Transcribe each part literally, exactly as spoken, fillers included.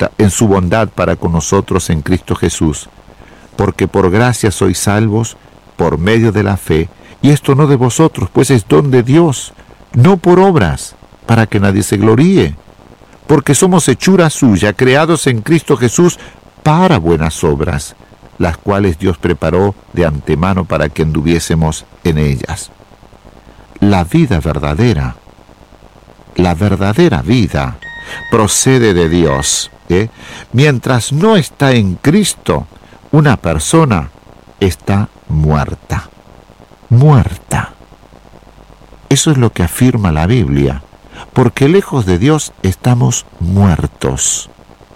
manifiesta en su bondad para con nosotros en Cristo Jesús, porque por gracia sois salvos por medio de la fe, y esto no de vosotros, pues es don de Dios, no por obras, para que nadie se gloríe, porque somos hechura suya, creados en Cristo Jesús para buenas obras, las cuales Dios preparó de antemano para que anduviésemos en ellas. La vida verdadera, la verdadera vida, procede de Dios, ¿eh? Mientras no está en Cristo, una persona está muerta, muerta. Eso es lo que afirma la Biblia, porque lejos de Dios estamos muertos.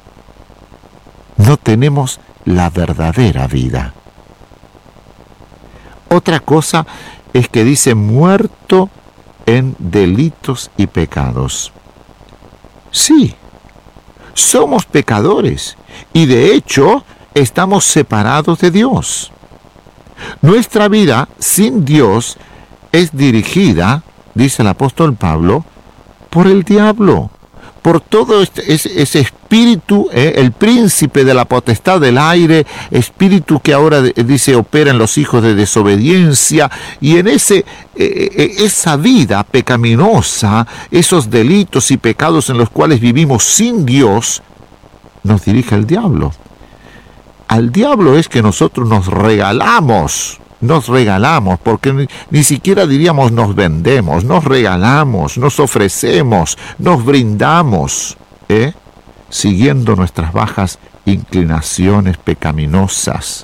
No tenemos la verdadera vida. Otra cosa es que dice muerto en delitos y pecados. Sí, somos pecadores y de hecho estamos separados de Dios. Nuestra vida sin Dios es dirigida, dice el apóstol Pablo, por el diablo, por todo este, ese, ese espíritu, eh, el príncipe de la potestad del aire, espíritu que ahora dice opera en los hijos de desobediencia, y en ese, eh, esa vida pecaminosa, esos delitos y pecados en los cuales vivimos sin Dios, nos dirige el diablo. Al diablo es que nosotros nos regalamos, nos regalamos, porque ni, ni siquiera diríamos nos vendemos, nos regalamos, nos ofrecemos, nos brindamos, ¿eh? siguiendo nuestras bajas inclinaciones pecaminosas,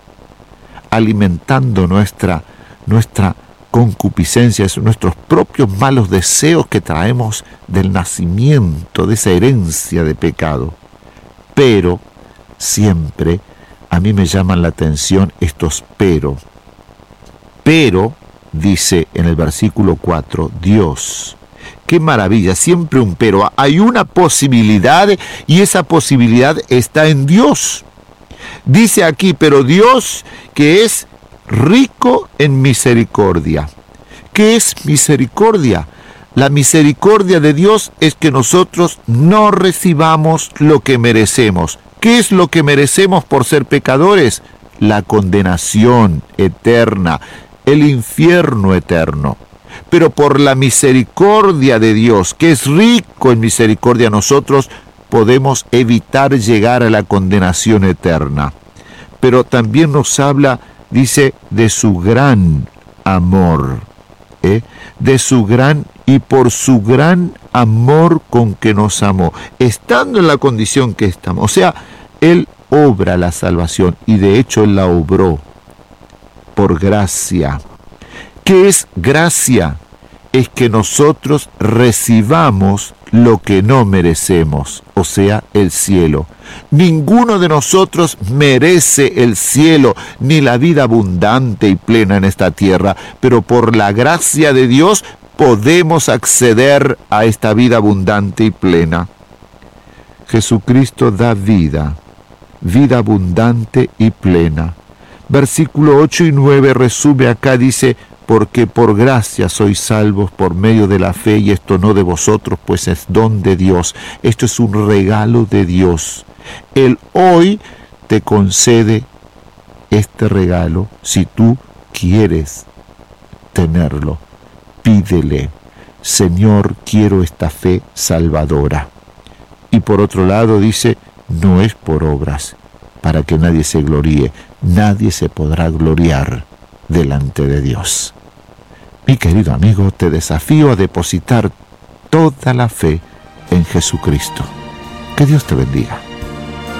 alimentando nuestra, nuestra concupiscencia, nuestros propios malos deseos que traemos del nacimiento, de esa herencia de pecado. Pero siempre a mí me llaman la atención estos pero. Pero, dice en el versículo cuatro, Dios. ¡Qué maravilla! Siempre un pero. Hay una posibilidad y esa posibilidad está en Dios. Dice aquí, pero Dios que es rico en misericordia. ¿Qué es misericordia? La misericordia de Dios es que nosotros no recibamos lo que merecemos. ¿Qué es lo que merecemos por ser pecadores? La condenación eterna, el infierno eterno. Pero por la misericordia de Dios, que es rico en misericordia, nosotros podemos evitar llegar a la condenación eterna. Pero también nos habla, dice, de su gran amor, ¿eh? de su gran y por su gran amor con que nos amó, estando en la condición que estamos. O sea, Él obra la salvación y de hecho Él la obró por gracia. ¿Qué es gracia? Es que nosotros recibamos lo que no merecemos, o sea, el cielo. Ninguno de nosotros merece el cielo, ni la vida abundante y plena en esta tierra, pero por la gracia de Dios podemos acceder a esta vida abundante y plena. Jesucristo da vida, vida abundante y plena. Versículo ocho y nueve resume acá, dice, porque por gracia sois salvos por medio de la fe, y esto no de vosotros, pues es don de Dios. Esto es un regalo de Dios. Él hoy te concede este regalo si tú quieres tenerlo. Pídele, Señor, quiero esta fe salvadora. Y por otro lado dice, no es por obras, para que nadie se gloríe. Nadie se podrá gloriar delante de Dios. Mi querido amigo, te desafío a depositar toda la fe en Jesucristo. Que Dios te bendiga.